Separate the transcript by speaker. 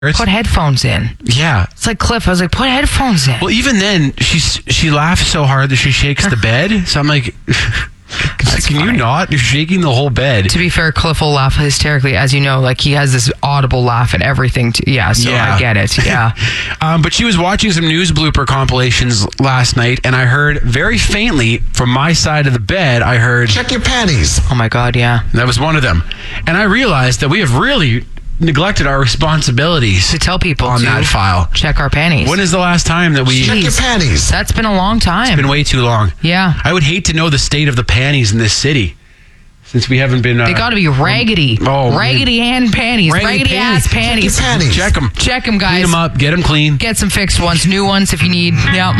Speaker 1: Put headphones in.
Speaker 2: Yeah.
Speaker 1: It's like Cliff. I was like, put headphones in.
Speaker 2: Well, even then, she laughs so hard that she shakes the bed. So I'm like, can you not? You're shaking the whole bed.
Speaker 1: To be fair, Cliff will laugh hysterically. As you know, like he has this audible laugh at everything. I get it. Yeah.
Speaker 2: But she was watching some news blooper compilations last night, and I heard very faintly from my side of the bed, I heard,
Speaker 3: check your panties.
Speaker 1: Oh my God, yeah.
Speaker 2: That was one of them. And I realized that we have really neglected our responsibilities
Speaker 1: to tell people
Speaker 2: on that file.
Speaker 1: Check our panties.
Speaker 2: When is the last time that we
Speaker 3: check your panties?
Speaker 1: That's been a long time.
Speaker 2: It's been way too long.
Speaker 1: Yeah.
Speaker 2: I would hate to know the state of the panties in this city, since we haven't been.
Speaker 1: They got to be raggedy. Raggedy hand panties. Raggedy ass panties.
Speaker 2: Check them.
Speaker 1: Check them, guys.
Speaker 2: Clean them up. Get them clean.
Speaker 1: Get some fixed ones. New ones if you need. Yeah.